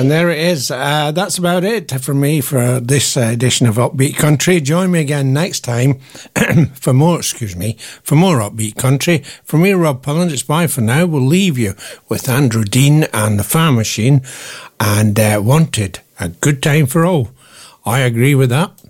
And there it is. That's about it for me for this edition of Upbeat Country. Join me again next time for more Upbeat Country. From me, Rob Pullen, it's bye for now. We'll leave you with Andrew Dean and the Farm Machine and Wanted, a good time for all. I agree with that.